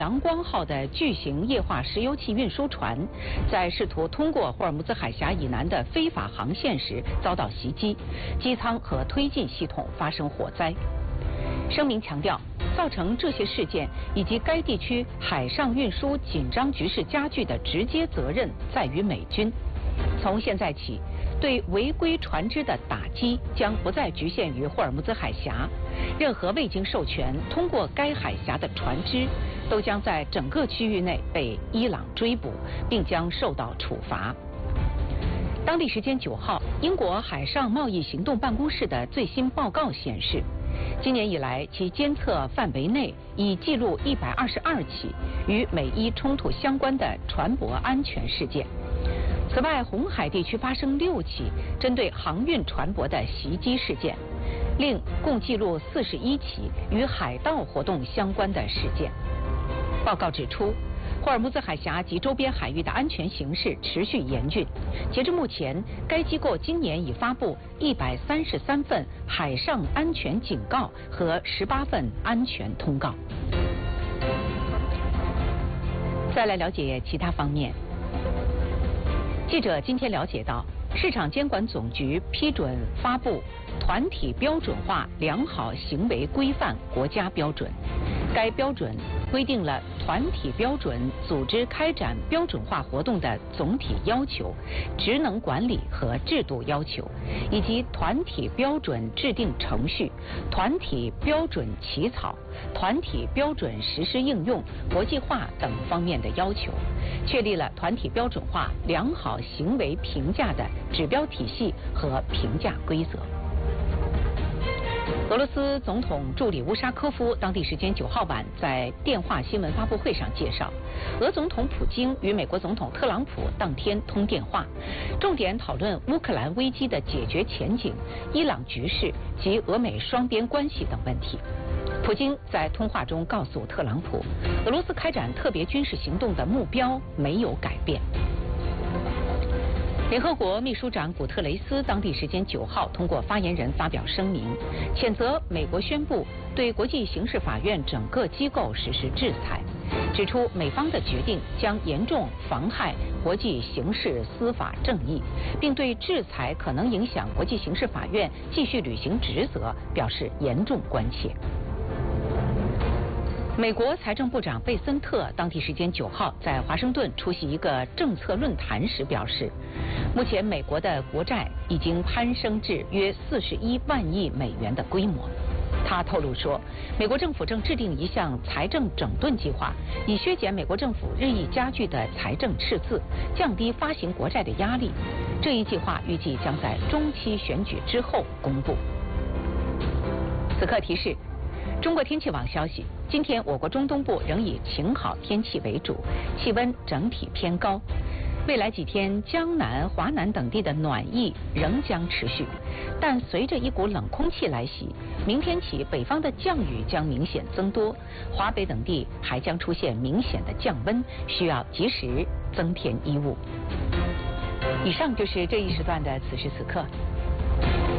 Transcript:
阳光号的巨型液化石油气运输船，在试图通过霍尔木兹海峡以南的非法航线时遭到袭击，机舱和推进系统发生火灾。声明强调，造成这些事件以及该地区海上运输紧张局势加剧的直接责任在于美军。从现在起，对违规船只的打击将不再局限于霍尔木兹海峡，任何未经授权通过该海峡的船只都将在整个区域内被伊朗追捕，并将受到处罚。当地时间9号，英国海上贸易行动办公室的最新报告显示，今年以来其监测范围内已记录122起与美伊冲突相关的船舶安全事件。此外，红海地区发生6起针对航运船舶的袭击事件，另共记录41起与海盗活动相关的事件。报告指出，霍尔木兹海峡及周边海域的安全形势持续严峻。截至目前，该机构今年已发布133份海上安全警告和18份安全通告。再来了解其他方面。记者今天了解到，市场监管总局批准发布团体标准化良好行为规范国家标准。该标准规定了团体标准组织开展标准化活动的总体要求、职能管理和制度要求，以及团体标准制定程序、团体标准起草、团体标准实施应用、国际化等方面的要求，确立了团体标准化良好行为评价的指标体系和评价规则。俄罗斯总统助理乌沙科夫当地时间9号晚在电话新闻发布会上介绍，俄总统普京与美国总统特朗普当天通电话，重点讨论乌克兰危机的解决前景、伊朗局势及俄美双边关系等问题。普京在通话中告诉特朗普，俄罗斯开展特别军事行动的目标没有改变。联合国秘书长古特雷斯当地时间9号通过发言人发表声明，谴责美国宣布对国际刑事法院整个机构实施制裁，指出美方的决定将严重妨害国际刑事司法正义，并对制裁可能影响国际刑事法院继续履行职责表示严重关切。美国财政部长贝森特当地时间9号在华盛顿出席一个政策论坛时表示，目前美国的国债已经攀升至约41万亿美元的规模。他透露说，美国政府正制定一项财政整顿计划，以削减美国政府日益加剧的财政赤字，降低发行国债的压力。这一计划预计将在中期选举之后公布。此刻提示。中国天气网消息，今天我国中东部仍以晴好天气为主，气温整体偏高。未来几天，江南、华南等地的暖意仍将持续，但随着一股冷空气来袭，明天起北方的降雨将明显增多，华北等地还将出现明显的降温，需要及时增添衣物。以上就是这一时段的此时此刻。